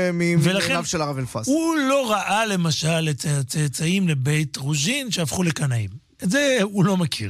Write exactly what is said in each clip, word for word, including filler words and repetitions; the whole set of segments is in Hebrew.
מעיניו של הרב אלפס. הוא לא ראה למשל את הצאצאים לבית רוז'ין שהפכו לקנאים. את זה הוא לא מכיר.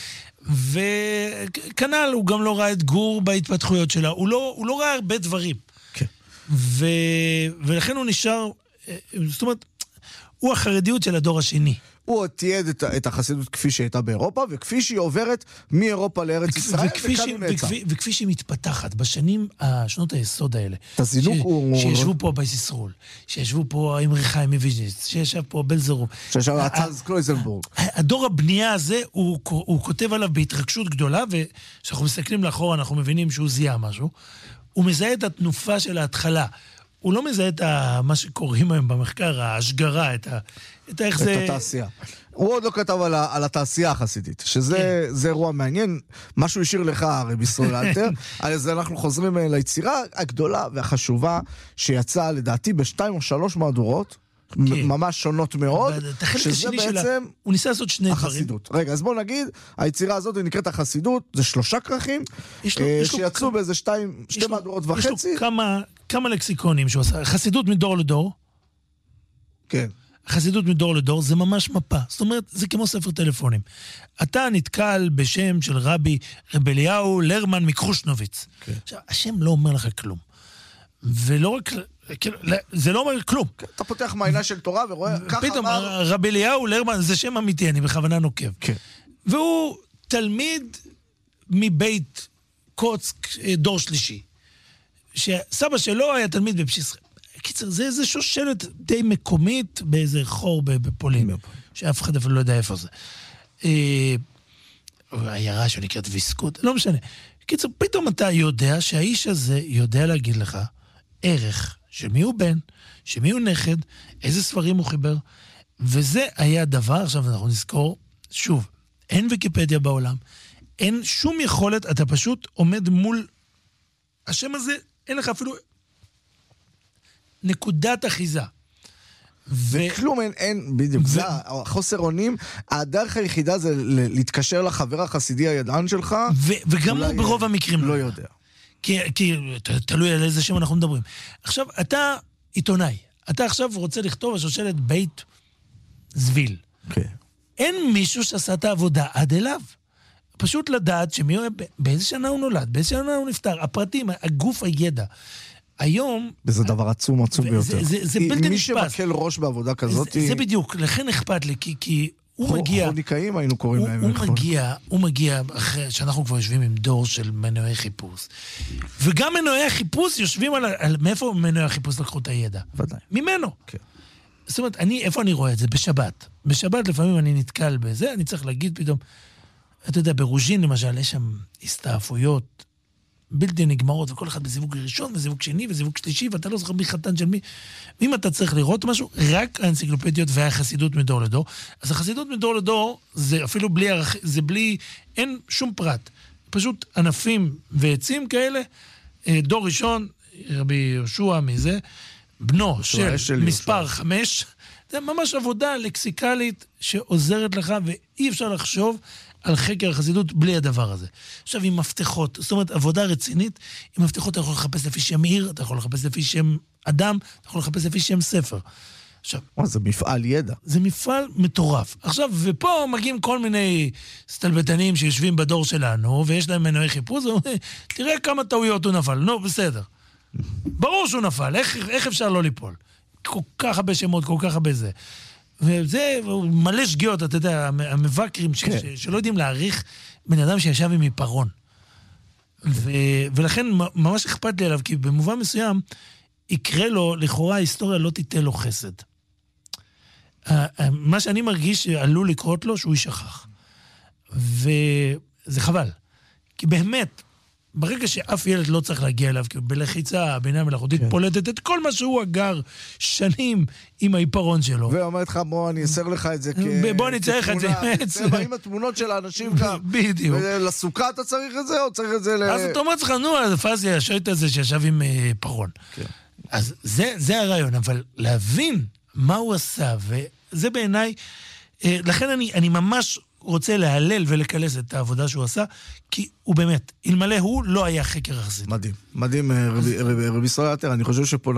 וכנ"ל, הוא גם לא ראה את גור בהתפתחויות שלה. הוא לא, הוא לא ראה הרבה דברים. כן. ו... ולכן הוא נשאר, זאת אומרת, הוא החרדיות של הדור השני. הוא תיעד את, את החסידות כפי שהייתה באירופה, וכפי שהיא עוברת מאירופה לארץ ישראל, וכאן היא נעצה. וכפי שהיא מתפתחת, בשנים, שנות היסוד האלה, תזינוק ש, הוא... שישבו פה בייסיסרול, שישבו פה אמרי חיים מוויז'ניץ, שישב פה בלזרום. שישב הצז קלויזנבורג. הדור הבנייה הזה, הוא, הוא כותב עליו בהתרגשות גדולה, וכשאנחנו מסתכלים לאחור, אנחנו מבינים שהוא זיהה משהו. הוא מזהה את התנופה של ההתחלה. הוא לא מזהה את ה, מה שקוראים היום במחקר, ההשגרה, את ה... את, את זה... התעשייה. הוא עוד לא כתב על, ה, על התעשייה החסידית, שזה כן. זה אירוע מעניין. משהו השאיר לך, רבי ישראל אלתר. אז אנחנו חוזרים ליצירה הגדולה והחשובה, שיצאה לדעתי בשתיים או שלוש מהדורות, כן. ממש שונות מאוד, שזה בעצם שלה, הוא ניסה לעשות שני החסידות. דברים. רגע, אז בוא נגיד, היצירה הזאת נקראת החסידות, זה שלושה כרכים, יש לו, יש שיצאו לו באיזה שתיים, שתי מהדורות וחצי. יש לו כמה, כמה לקסיקונים שהוא עשה. חסידות מדור לדור. כן. חסידות מדור לדור זה ממש מפה. זאת אומרת, זה כמו ספר טלפונים. אתה נתקל בשם של רבי רב אליהו לרמן מקרושנוביץ. כן. עכשיו, השם לא אומר לך כלום. ולא רק... זה לא אומר כלום. אתה פותח מעיינה של תורה ורואה... פתאום, רבי אליהו לרמן זה שם אמיתי, אני בכוונה נוקב. כן. והוא תלמיד מבית קוץ דור שלישי. שסבא שלו היה תלמיד בפשיסר. קיצר, זה איזה שושלת די מקומית באיזה חור בפולין, שאף אחד אפילו לא יודע איפה זה. העיירה שנקראת ויסקוט, לא משנה. קיצר, פתאום אתה יודע שהאיש הזה יודע להגיד לך ערך של מי הוא בן, של מי הוא נכד, איזה ספרים הוא חיבר, וזה היה דבר, עכשיו אנחנו נזכור, שוב, אין ויקיפדיה בעולם, אין שום יכולת, אתה פשוט עומד מול השם הזה, אין לך אפילו נקודת אחיזה. וכלום אין, אין, בדיוק, זה חוסר אונים, הדרך היחידה זה להתקשר לחבר החסידי הידען שלך, וגם הוא ברוב המקרים לא יודע. כי תלוי על איזה שם אנחנו מדברים. עכשיו, אתה עיתונאי, אתה עכשיו רוצה לכתוב השושלת בית זביל. אין מישהו שעשה את העבודה עד אליו. פשוט לדעת שמי הוא, באיזה שנה הוא נולד, באיזה שנה הוא נפטר, הפרטים, הגוף הידע. היום... וזה דבר עצום, עצום ביותר. זה, זה בלתי מי נשפט. שמקל ראש בעבודה כזאת... זה, זה בדיוק, לכן אכפת לי, כי, כי הוא מגיע... חוניקאים היינו קוראים להם. הוא מגיע, הוא מגיע, אחרי שאנחנו כבר יושבים עם דור של מנועי חיפוש. וגם מנועי החיפוש יושבים על... על מאיפה מנועי החיפוש לקחו את הידע? ודאי. ממנו. כן. זאת אומרת, אני, איפה אני רואה את זה? בשבת. בשבת לפעמים אני נתקל בזה, אני צריך להגיד פתאום... אתה יודע, ברוז'ין למשל, יש שם הסתעפויות בלתי נגמרות, וכל אחד בזיווג ראשון, וזיווג שני, וזיווג שלישי, ואתה לא זוכר מי חתן של מי. ואם אתה צריך לראות משהו, רק האנציקלופדיות והחסידות מדור לדור. אז החסידות מדור לדור, זה אפילו בלי, זה בלי, אין שום פרט. פשוט ענפים ועצים כאלה, דור ראשון, רבי יהושע מזה, בנו של, של מספר חמש, זה ממש עבודה לקסיקלית שעוזרת לך, ואי אפשר לחשוב על חקר החסידות בלי הדבר הזה. עכשיו, עם מפתחות, זאת אומרת, עבודה רצינית, עם מפתחות אתה יכול לחפש לפי שם עיר, אתה יכול לחפש לפי שם אדם, אתה יכול לחפש לפי שם ספר. עכשיו... זה מפעל ידע. זה מפעל מטורף. עכשיו, ופה מגיעים כל מיני סטלבטנים שיושבים בדור שלנו, ויש להם מנועי חיפוש, תראה כמה טעויות הוא נפל. נו, בסדר. ברור שהוא נפל, איך, איך אפשר לא ליפול? כל כך הרבה שמות, כל כך הרבה זה. וזה מלא שגיאות, אתה יודע, המבקרים ש- ש- שלא יודעים להעריך בן אדם שישב עם עיפרון. ו- ולכן ממש אכפת לי עליו, כי במובן מסוים יקרה לו, לכאורה ההיסטוריה לא תיתן לו חסד. מה שאני מרגיש שעלול לקרות לו, שהוא ישכח. וזה חבל. כי באמת, ברגע שאף ילד לא צריך להגיע אליו, כי בלחיצה, בינה מלאכותית, פולטת את כל מה שהוא אגר שנים עם העיפרון שלו. ואומרת לך, בוא, אני אסר לך את זה כ... בוא, אני צריך את זה. צבע עם התמונות של האנשים גם. בדיוק. ולסוכה אתה צריך את זה, או צריך את זה ל... אז אתה אומר לך, נו, הפאזי, השייט הזה שישב עם פרון. אז זה הרעיון, אבל להבין מה הוא עשה, וזה בעיניי, לכן אני ממש... רוצה להלל ולקלס את העבודה שהוא עשה, כי הוא באמת, אלמלא הוא לא היה חקר החסידות. מדהים, מדהים רבי ישראל אלתר, אני חושב שפה